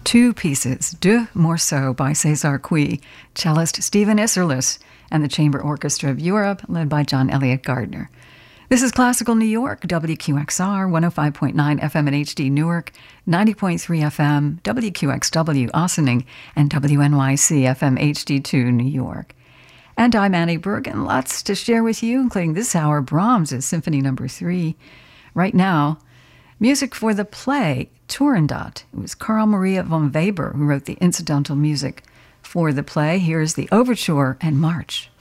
two pieces, Deux Morceaux by César Cui, cellist Stephen Isserlis, and the Chamber Orchestra of Europe, led by John Elliott Gardner. This is Classical New York, WQXR, 105.9 FM at HD Newark, 90.3 FM, WQXW Ossining, and WNYC FM HD2 New York. And I'm Annie Bergen. Lots to share with you, including this hour, Brahms' Symphony No. 3. Right now, music for the play Turandot. It was Carl Maria von Weber who wrote the incidental music for the play. Here's the overture and march.